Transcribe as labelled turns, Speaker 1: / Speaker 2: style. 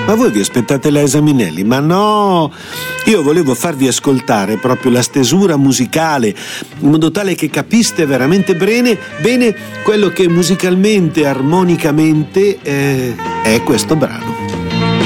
Speaker 1: Ma voi vi aspettate la Esaminelli? Ma no! Io volevo farvi ascoltare proprio la stesura musicale, in modo tale che capiste veramente bene quello che musicalmente, armonicamente è questo brano.